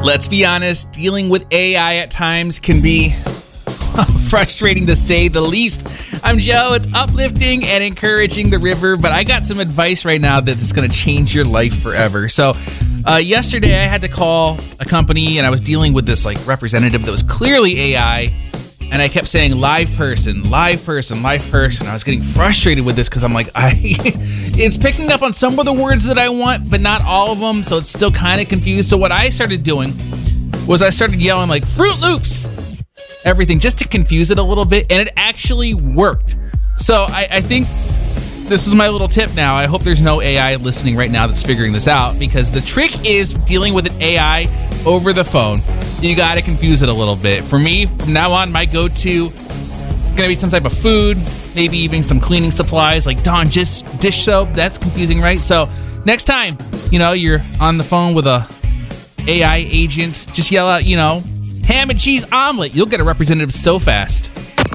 Let's be honest, dealing with AI at times can be frustrating to say the least. I'm Joe. It's uplifting and encouraging the river, but I got some advice right now that's going to change your life forever. So yesterday I had to call a company and I was dealing with this representative that was clearly AI, and I kept saying live person. I was getting frustrated with this because I'm like, it's picking up on some of the words that I want, but not all of them, so it's still kind of confused. So what I started doing was I started yelling like Fruit Loops, everything, just to confuse it a little bit, and it actually worked. So I think this is my little tip now. I hope there's no AI listening right now that's figuring this out, because the trick is dealing with an AI over the phone. You got to confuse it a little bit. For me, from now on, my go-to going to be some type of food, maybe even some cleaning supplies like Dawn dish soap. That's confusing, right? So next time, you're on the phone with a AI agent, just yell out, ham and cheese omelet. You'll get a representative so fast.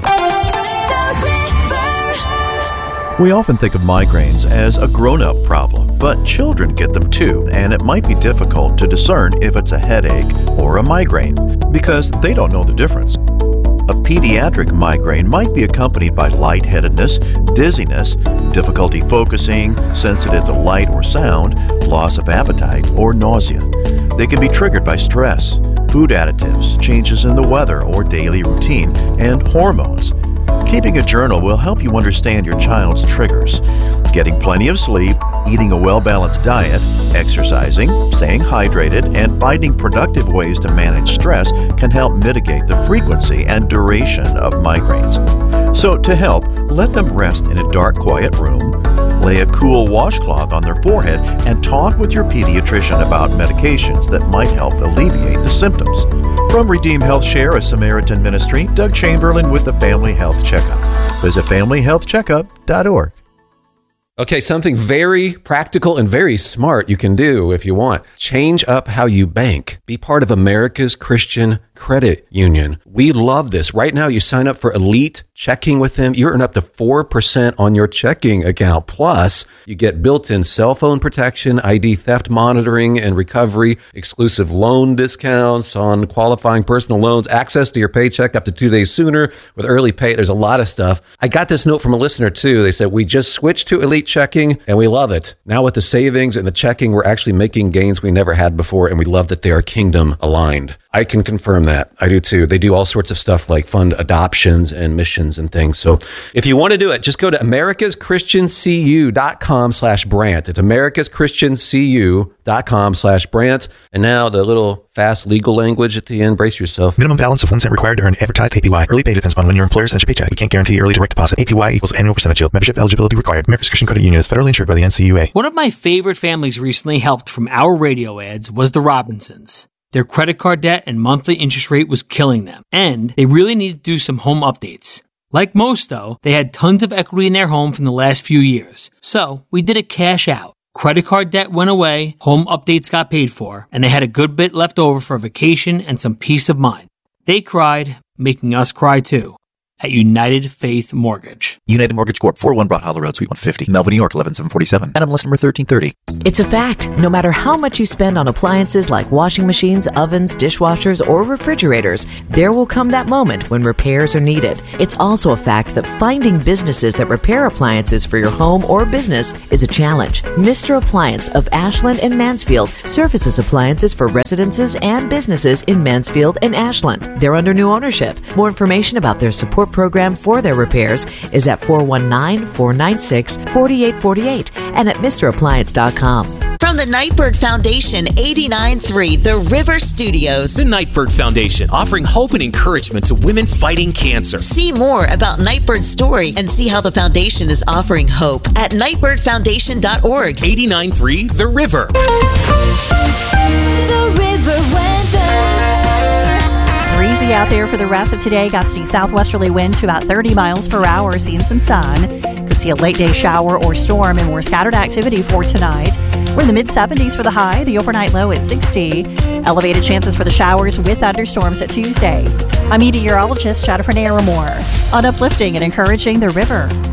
We often think of migraines as a grown-up problem, but children get them too, and it might be difficult to discern if it's a headache or a migraine because they don't know the difference. A pediatric migraine might be accompanied by lightheadedness, dizziness, difficulty focusing, sensitive to light or sound, loss of appetite, or nausea. They can be triggered by stress, food additives, changes in the weather or daily routine, and hormones. Keeping a journal will help you understand your child's triggers. Getting plenty of sleep, eating a well-balanced diet, exercising, staying hydrated, and finding productive ways to manage stress can help mitigate the frequency and duration of migraines. So to help, let them rest in a dark, quiet room, lay a cool washcloth on their forehead, and talk with your pediatrician about medications that might help alleviate the symptoms. From Redeem Health Share, a Samaritan ministry, Doug Chamberlain with the Family Health Checkup. Visit familyhealthcheckup.org. Okay, something very practical and very smart you can do if you want. Change up how you bank. Be part of America's Christian Credit Union. We love this. Right now, you sign up for Elite Checking with them. You earn up to 4% on your checking account. Plus, you get built-in cell phone protection, ID theft monitoring and recovery, exclusive loan discounts on qualifying personal loans, access to your paycheck up to 2 days sooner with early pay. There's a lot of stuff. I got this note from a listener, too. They said, we just switched to Elite Checking and we love it. Now with the savings and the checking, we're actually making gains we never had before, and we love that they are kingdom aligned. I can confirm that. I do too. They do all sorts of stuff like fund adoptions and missions and things. So if you want to do it, just go to americaschristiancu.com/Brant. It's americaschristiancu.com/Brant. And now the little fast legal language at the end. Brace yourself. Minimum balance of 1 cent required to earn advertised APY. Early pay depends upon when your employer sends your paycheck. We can't guarantee early direct deposit. APY equals annual percentage yield. Membership eligibility required. America's Christian Credit Union is federally insured by the NCUA. One of my favorite families recently helped from our radio ads was the Robinsons. Their credit card debt and monthly interest rate was killing them, and they really needed to do some home updates. Like most, though, they had tons of equity in their home from the last few years. So we did a cash out. Credit card debt went away, home updates got paid for, and they had a good bit left over for a vacation and some peace of mind. They cried, making us cry too. At United Faith Mortgage. United Mortgage Corp. 401 Broad Hollow Road, Suite 150, Melville, New York, 11747. NMLS number 1330. It's a fact. No matter how much you spend on appliances like washing machines, ovens, dishwashers, or refrigerators, there will come that moment when repairs are needed. It's also a fact that finding businesses that repair appliances for your home or business is a challenge. Mr. Appliance of Ashland and Mansfield services appliances for residences and businesses in Mansfield and Ashland. They're under new ownership. More information about their support program for their repairs is at 419-496-4848 and at MrAppliance.com. From the Nightbird Foundation, 89.3 The River Studios. The Nightbird Foundation, offering hope and encouragement to women fighting cancer. See more about Nightbird's story and see how the foundation is offering hope at nightbirdfoundation.org. 89.3 The River. The River Weather. Breezy out there for the rest of today. Gusty southwesterly wind to about 30 miles per hour. Seeing some sun. Could see a late day shower or storm and more scattered activity for tonight. We're in the mid-70s for the high. The overnight low at 60. Elevated chances for the showers with thunderstorms at Tuesday. I'm meteorologist Jennifer Naramore on Uplifting and Encouraging the River.